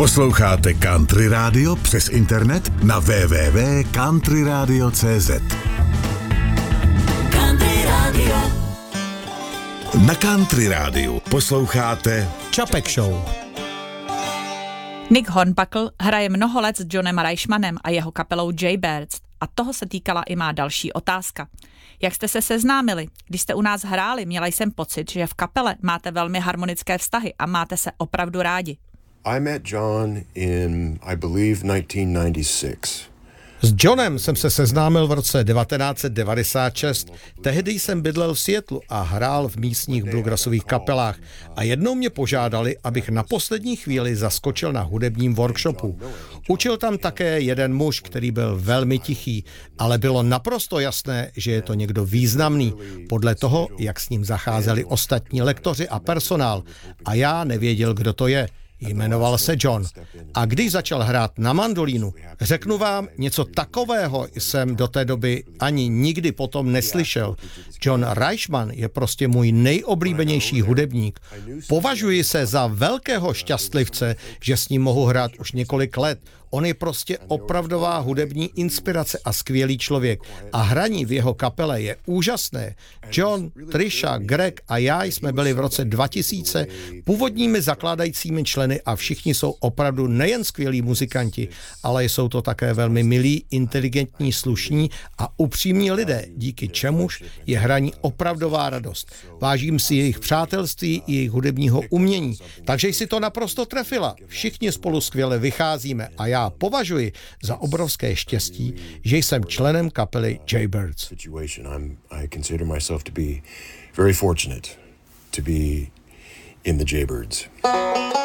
Posloucháte Country Radio přes internet na www.countryradio.cz. Country Radio. Na Country Radio posloucháte Čapek Show. Nick Hornbuckle hraje mnoho let s Johnem Reichmanem a jeho kapelou Jaybirds a toho se týkala i má další otázka. Jak jste se seznámili? Když jste u nás hráli, měla jsem pocit, že v kapele máte velmi harmonické vztahy a máte se opravdu rádi. I met John in, I believe, 1996. S Johnem jsem se seznámil v roce 1996. Tehdy jsem bydlel v Seattlu a hrál v místních bluegrassových kapelách. A jednou mě požádali, abych na poslední chvíli zaskočil na hudebním workshopu. Učil tam také jeden muž, který byl velmi tichý, ale bylo naprosto jasné, že je to někdo významný, podle toho, jak s ním zacházeli ostatní lektoři a personál. A já nevěděl, kdo to je. Jmenoval se John. A když začal hrát na mandolínu, řeknu vám, něco takového jsem do té doby ani nikdy potom neslyšel. John Reichman je prostě můj nejoblíbenější hudebník. Považuji se za velkého šťastlivce, že s ním mohu hrát už několik let. On je prostě opravdová hudební inspirace a skvělý člověk. A hraní v jeho kapele je úžasné. John, Trisha, Greg a já jsme byli v roce 2000 původními zakládajícími členy a všichni jsou opravdu nejen skvělí muzikanti, ale jsou to také velmi milí, inteligentní, slušní a upřímní lidé, díky čemuž je hraní opravdová radost. Vážím si jejich přátelství i jejich hudebního umění. Takže jsi to naprosto trefila. Všichni spolu skvěle vycházíme a já považuji za obrovské štěstí, že jsem členem kapely Jaybirds. I consider myself to be very fortunate to be in the Jaybirds.